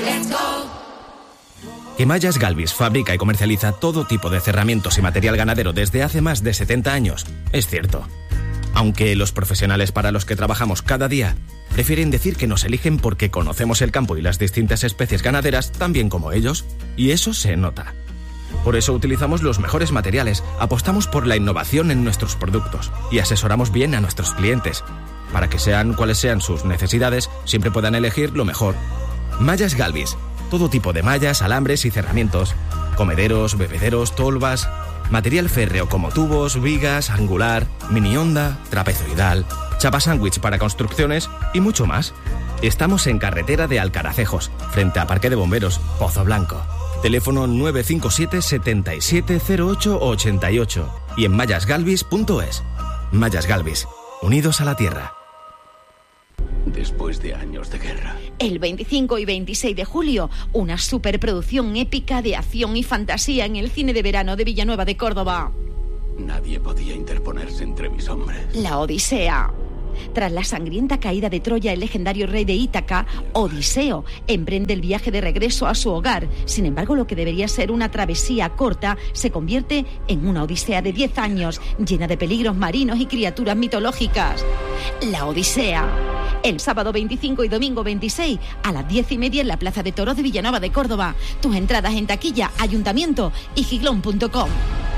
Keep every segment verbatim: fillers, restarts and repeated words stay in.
Let's go. Que Mallas Galvis fabrica y comercializa todo tipo de cerramientos y material ganadero desde hace más de setenta años, es cierto. Aunque los profesionales para los que trabajamos cada día prefieren decir que nos eligen porque conocemos el campo y las distintas especies ganaderas tan bien como ellos, y eso se nota. Por eso utilizamos los mejores materiales, apostamos por la innovación en nuestros productos y asesoramos bien a nuestros clientes. Para que sean cuales sean sus necesidades, siempre puedan elegir lo mejor. Mallas Galvis. Todo tipo de mallas, alambres y cerramientos. Comederos, bebederos, tolvas. Material férreo como tubos, vigas, angular, mini onda, trapezoidal, chapa sándwich para construcciones y mucho más. Estamos en carretera de Alcaracejos, frente a Parque de Bomberos, Pozo Blanco. Teléfono nueve cinco siete, siete siete cero ocho ocho ocho y en mallas galvis punto es. Mallas Galvis, unidos a la tierra. Después de años de guerra. El veinticinco y veintiséis de julio, una superproducción épica de acción y fantasía en el cine de verano de Villanueva de Córdoba. Nadie podía interponerse entre mis hombres. La Odisea. Tras la sangrienta caída de Troya, el legendario rey de Ítaca, Odiseo, emprende el viaje de regreso a su hogar. Sin embargo, lo que debería ser una travesía corta se convierte en una odisea de diez años, llena de peligros marinos y criaturas mitológicas. La Odisea. El sábado veinticinco y domingo veintiséis a las diez y media en la Plaza de Toros de Villanueva de Córdoba. Tus entradas en taquilla, ayuntamiento y giglón punto com.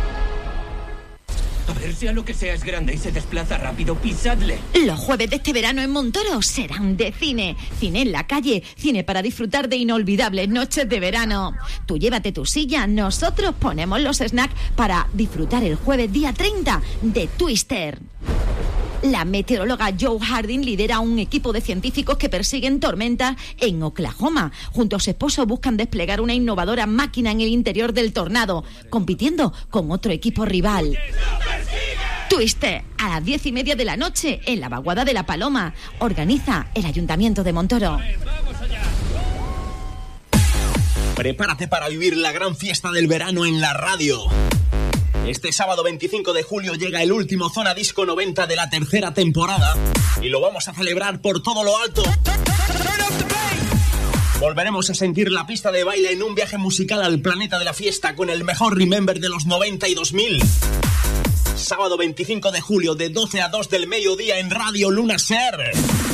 A ver, sea lo que sea es grande y se desplaza rápido, pisadle. Los jueves de este verano en Montoro serán de cine. Cine en la calle, cine para disfrutar de inolvidables noches de verano. Tú llévate tu silla, nosotros ponemos los snacks para disfrutar el jueves día treinta de Twister. La meteoróloga Joe Harding lidera un equipo de científicos que persiguen tormentas en Oklahoma. Junto a su esposo buscan desplegar una innovadora máquina en el interior del tornado, compitiendo con otro equipo rival. Twister, a las diez y media de la noche, en la Vaguada de la Paloma. Organiza el Ayuntamiento de Montoro. Prepárate para vivir la gran fiesta del verano en la radio. Este sábado veinticinco de julio llega el último Zona Disco noventa de la tercera temporada y lo vamos a celebrar por todo lo alto. Volveremos a sentir la pista de baile en un viaje musical al planeta de la fiesta con el mejor Remember de los noventa y dos mil. Sábado veinticinco de julio de doce a dos del mediodía en Radio Luna Ser.